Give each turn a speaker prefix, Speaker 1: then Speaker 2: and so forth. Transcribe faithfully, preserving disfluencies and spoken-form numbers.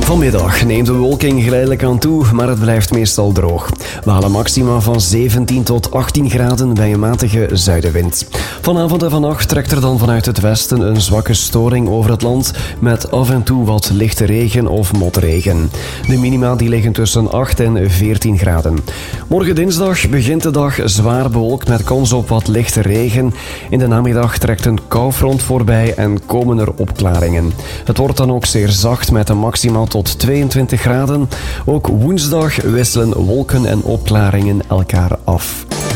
Speaker 1: Vanmiddag neemt de bewolking geleidelijk aan toe, maar het blijft meestal droog. We halen maxima van zeventien tot achttien graden bij een matige zuidenwind. Vanavond en vannacht trekt er dan vanuit het westen een zwakke storing over het land met af en toe wat lichte regen of motregen. De minima die liggen tussen acht en veertien graden. Morgen dinsdag begint de dag zwaar bewolkt met kans op wat lichte regen. In de namiddag trekt een koufront voorbij en komen er opklaringen. Het wordt dan ook zeer zacht met een maxima tot tweeëntwintig graden. Ook woensdag wisselen wolken en opklaringen elkaar af.